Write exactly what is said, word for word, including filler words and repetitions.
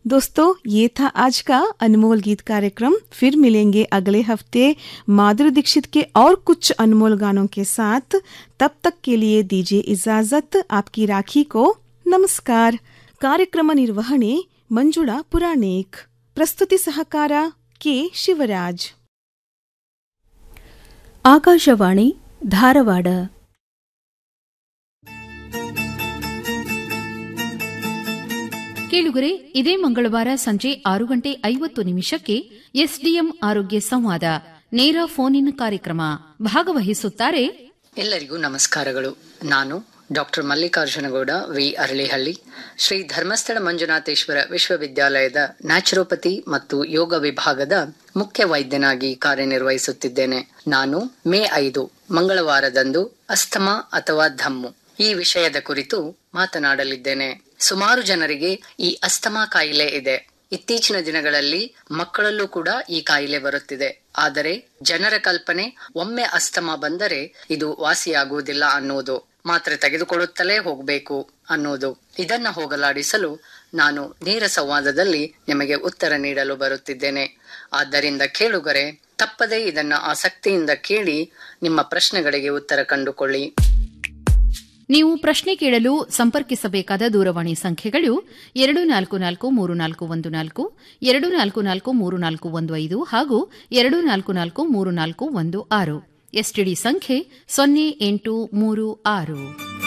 दोस्तों, ये था आज का अनमोल गीत कार्यक्रम। फिर मिलेंगे अगले हफ्ते माधुरी दीक्षित के और कुछ अनमोल गानों के साथ। तब तक के लिए दीजिए इजाजत। आपकी राखी को नमस्कार। ಕಾರ್ಯಕ್ರಮ ನಿರ್ವಹಣೆ ಮಂಜುಳಾ ಪುರಾಣಿಕ್. ಪ್ರಸ್ತುತಿ ಸಹಕಾರ ಕೆ ಶಿವರಾಜ್. ಆಕಾಶವಾಣಿ ಧಾರವಾಡ. ಕೇಳುಗರೆ, ಇದೇ ಮಂಗಳವಾರ ಸಂಜೆ ಆರು ಗಂಟೆ ಐವತ್ತು ನಿಮಿಷಕ್ಕೆ ಎಸ್ಡಿಎಂ ಆರೋಗ್ಯ ಸಂವಾದ ನೇರ ಫೋನ್ ಇನ್ ಕಾರ್ಯಕ್ರಮ. ಭಾಗವಹಿಸುತ್ತಾರೆ. ಎಲ್ಲರಿಗೂ ನಮಸ್ಕಾರಗಳು. ನಾನು ಡಾಕ್ಟರ್ ಮಲ್ಲಿಕಾರ್ಜುನಗೌಡ ವಿ ಅರಳಿಹಳ್ಳಿ, ಶ್ರೀ ಧರ್ಮಸ್ಥಳ ಮಂಜುನಾಥೇಶ್ವರ ವಿಶ್ವವಿದ್ಯಾಲಯದ ನ್ಯಾಚುರೋಪತಿ ಮತ್ತು ಯೋಗ ವಿಭಾಗದ ಮುಖ್ಯ ವೈದ್ಯನಾಗಿ ಕಾರ್ಯನಿರ್ವಹಿಸುತ್ತಿದ್ದೇನೆ. ನಾನು ಮೇ ಐದು ಮಂಗಳವಾರದಂದು ಅಸ್ತಮಾ ಅಥವಾ ಧಮ್ಮು ಈ ವಿಷಯದ ಕುರಿತು ಮಾತನಾಡಲಿದ್ದೇನೆ. ಸುಮಾರು ಜನರಿಗೆ ಈ ಅಸ್ತಮಾ ಕಾಯಿಲೆ ಇದೆ. ಇತ್ತೀಚಿನ ದಿನಗಳಲ್ಲಿ ಮಕ್ಕಳಲ್ಲೂ ಕೂಡ ಈ ಕಾಯಿಲೆ ಬರುತ್ತಿದೆ. ಆದರೆ ಜನರ ಕಲ್ಪನೆ ಒಮ್ಮೆ ಅಸ್ತಮಾ ಬಂದರೆ ಇದು ವಾಸಿಯಾಗುವುದಿಲ್ಲ ಅನ್ನುವುದು, ಮಾತ್ರೆ ತೆಗೆದುಕೊಳ್ಳುತ್ತಲೇ ಹೋಗಬೇಕು ಅನ್ನೋದು. ಇದನ್ನ ಹೋಗಲಾಡಿಸಲು ನಾನು ನೇರ ಸಂವಾದದಲ್ಲಿ ನಿಮಗೆ ಉತ್ತರ ನೀಡಲು ಬರುತ್ತಿದ್ದೇನೆ. ಆದ್ದರಿಂದ ಕೇಳುಗರೆ, ತಪ್ಪದೇ ಇದನ್ನ ಆಸಕ್ತಿಯಿಂದ ಕೇಳಿ ನಿಮ್ಮ ಪ್ರಶ್ನೆಗಳಿಗೆ ಉತ್ತರ ಕಂಡುಕೊಳ್ಳಿ. ನೀವು ಪ್ರಶ್ನೆ ಕೇಳಲು ಸಂಪರ್ಕಿಸಬೇಕಾದ ದೂರವಾಣಿ ಸಂಖ್ಯೆಗಳು ಎರಡು ನಾಲ್ಕು ನಾಲ್ಕು ಮೂರು ನಾಲ್ಕು ಒಂದು ನಾಲ್ಕು, ಎರಡು ನಾಲ್ಕು ನಾಲ್ಕು ಮೂರು ನಾಲ್ಕು ಒಂದು ಐದು ಹಾಗೂ ಎರಡು ನಾಲ್ಕು ನಾಲ್ಕು ಮೂರು ನಾಲ್ಕು ಒಂದು ಆರು. ಎಸ್ಟಿಡಿ ಸಂಖ್ಯೆ ಸೊನ್ನೆ ಎಂಟು ಮೂರು ಆರು.